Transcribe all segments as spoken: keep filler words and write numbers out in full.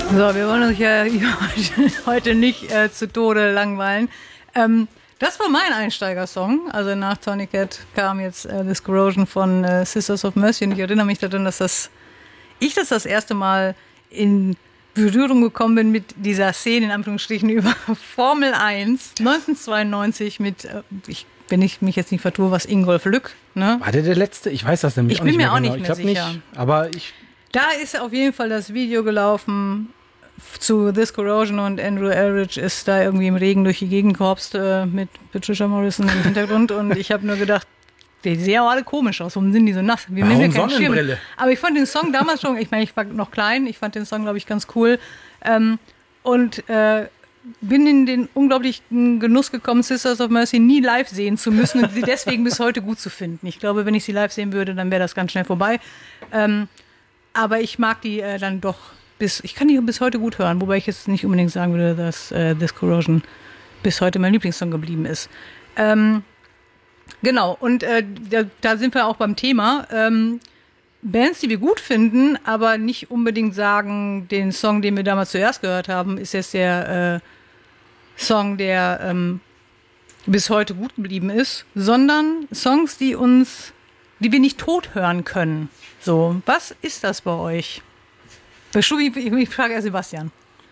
So, wir wollen uns ja heute nicht äh, zu Tode langweilen. Ähm, das war mein Einsteigersong. Also nach Tony Cat kam jetzt äh, This Corrosion von äh, Sisters of Mercy. Und ich erinnere mich daran, dass das, ich das das erste Mal in Berührung gekommen bin mit dieser Szene, in Anführungsstrichen, über Formel eins neunzehnhundertzweiundneunzig mit, äh, ich, wenn ich mich jetzt nicht vertue, was Ingolf Lück. Ne? War der der Letzte? Ich weiß das nämlich ich auch nicht mehr Ich bin mir genau. auch nicht mehr ich sicher. Nicht, aber ich... Da ist auf jeden Fall das Video gelaufen zu This Corrosion und Andrew Eldridge ist da irgendwie im Regen durch die Gegend gekorpst äh, mit Patricia Morrison im Hintergrund und ich habe nur gedacht, die sehen auch alle komisch aus, warum sind die so nass? Wir Warum nehmen ja keinen Sonnenbrille? Schirm. Aber ich fand den Song damals schon, ich meine, ich war noch klein, ich fand den Song, glaube ich, ganz cool ähm, und äh, bin in den unglaublichen Genuss gekommen, Sisters of Mercy nie live sehen zu müssen und sie deswegen bis heute gut zu finden. Ich glaube, wenn ich sie live sehen würde, dann wäre das ganz schnell vorbei. Ähm, aber ich mag die äh, dann doch bis, ich kann die bis heute gut hören, wobei ich jetzt nicht unbedingt sagen würde, dass äh, This Corrosion bis heute mein Lieblingssong geblieben ist. Ähm, genau, und äh, da, da sind wir auch beim Thema. Ähm, Bands, die wir gut finden, aber nicht unbedingt sagen, den Song, den wir damals zuerst gehört haben, ist jetzt der äh, Song, der ähm, bis heute gut geblieben ist, sondern Songs, die uns, die wir nicht tot hören können. So, was ist das bei euch? Ich, ich frage erst Sebastian.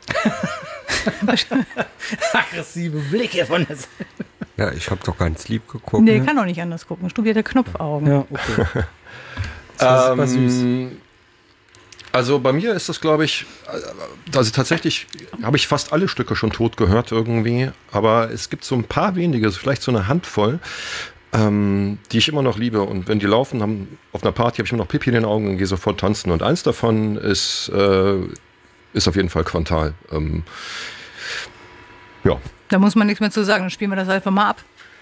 Aggressive Blicke von der Seite. Ja, ich habe doch ganz lieb geguckt. Nee, kann doch nicht anders gucken. Stubi hat ja Knopfaugen. Ja, okay. Das war super süß. Also bei mir ist das, glaube ich, also tatsächlich habe ich fast alle Stücke schon tot gehört irgendwie, aber es gibt so ein paar wenige, vielleicht so eine Handvoll, ähm, die ich immer noch liebe. Und wenn die laufen, haben, auf einer Party habe ich immer noch Pipi in den Augen und gehe sofort tanzen. Und eins davon ist, äh, ist auf jeden Fall Quantal. Ähm, ja. Da muss man nichts mehr zu sagen, dann spielen wir das einfach mal ab.